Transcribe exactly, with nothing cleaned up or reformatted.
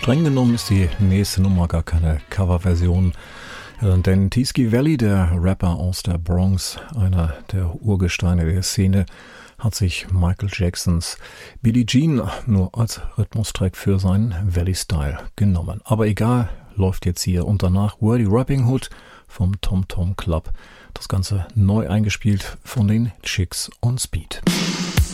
Streng genommen ist die nächste Nummer gar keine Coverversion, äh, denn Teesky Valley, der Rapper aus der Bronx, einer der Urgesteine der Szene, hat sich Michael Jacksons Billie Jean nur als Rhythmustrack für seinen Valley Style genommen. Aber egal, läuft jetzt hier und danach Wordy Rapping Hood vom Tom Tom Club. Das Ganze neu eingespielt von den Chicks on Speed.